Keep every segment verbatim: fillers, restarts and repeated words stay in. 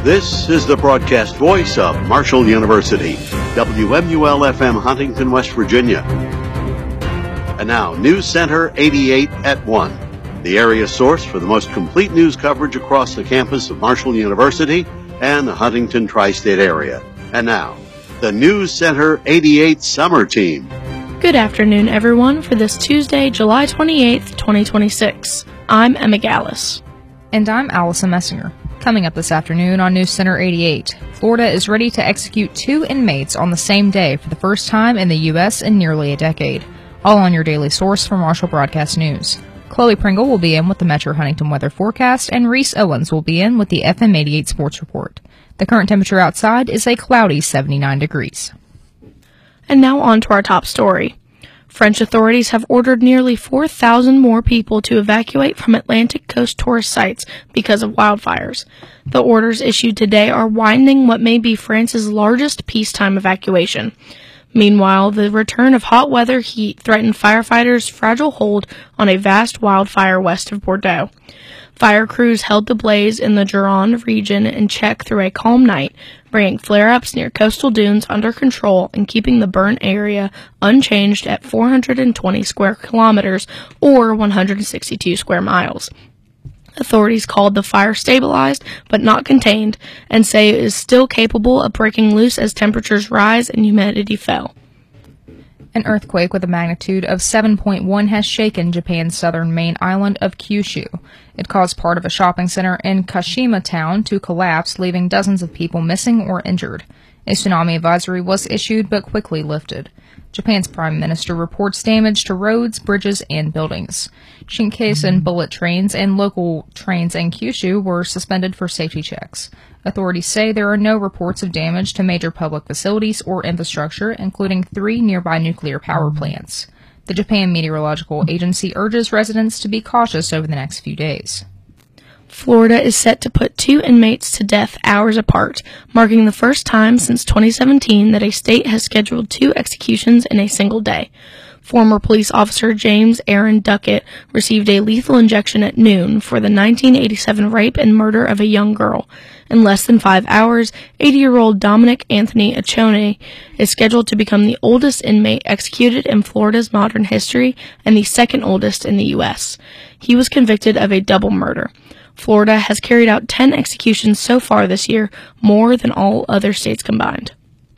This is the broadcast voice of Marshall University, W M U L F M Huntington, West Virginia. And now, News Center eighty-eight at one, the area source for the most complete news coverage across the campus of Marshall University and the Huntington tri-state area. And now, the News Center eighty-eight Summer Team. Good afternoon, everyone, for this Tuesday, July twenty-eighth, twenty twenty-six. I'm Emma Gallus. And I'm Allison Messinger. Coming up this afternoon on News Center eighty-eight, Florida is ready to execute two inmates on the same day for the first time in the U S in nearly a decade. All on your daily source for Marshall Broadcast News. Chloe Pringle will be in with the Metro Huntington weather forecast, and Reese Owens will be in with the F M eighty-eight sports report. The current temperature outside is a cloudy seventy-nine degrees. And now on to our top story. French authorities have ordered nearly four thousand more people to evacuate from Atlantic coast tourist sites because of wildfires. The orders issued today are winding what may be France's largest peacetime evacuation. Meanwhile, the return of hot weather heat threatened firefighters' fragile hold on a vast wildfire west of Bordeaux. Fire crews held the blaze in the Gironde region in check through a calm night, bringing flare-ups near coastal dunes under control and keeping the burnt area unchanged at four hundred twenty square kilometers or one hundred sixty-two square miles. Authorities called the fire stabilized but not contained and say it is still capable of breaking loose as temperatures rise and humidity fell. An earthquake with a magnitude of seven point one has shaken Japan's southern main island of Kyushu. It caused part of a shopping center in Kashima town to collapse, leaving dozens of people missing or injured. A tsunami advisory was issued but quickly lifted. Japan's prime minister reports damage to roads, bridges, and buildings. Shinkansen bullet trains and local trains in Kyushu were suspended for safety checks. Authorities say there are no reports of damage to major public facilities or infrastructure, including three nearby nuclear power plants. The Japan Meteorological Agency urges residents to be cautious over the next few days. Florida is set to put two inmates to death hours apart, marking the first time since twenty seventeen that a state has scheduled two executions in a single day. Former police officer James Aaron Duckett received a lethal injection at noon for the nineteen eighty-seven rape and murder of a young girl. In less than five hours, eighty-year-old Dominic Anthony Achone is scheduled to become the oldest inmate executed in Florida's modern history and the second oldest in the U S. He was convicted of a double murder. Florida has carried out ten executions so far this year, more than all other states combined.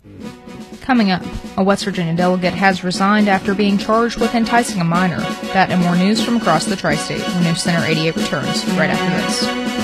Coming up, a West Virginia delegate has resigned after being charged with enticing a minor. That and more news from across the tri-state when News Center eighty-eight returns right after this.